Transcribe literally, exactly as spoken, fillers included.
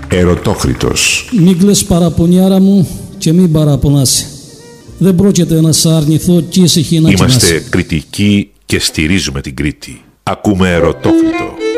Ερωτόκριτος. Μη κλαις παραπονιάρα μου και μην παραπονάσαι. Δεν πρόκειται να σ' αρνηθώ και ήσυχη να κοιμάσαι. Είμαστε κριτικοί και στηρίζουμε την Κρήτη. Ακούμε Ερωτόκριτο.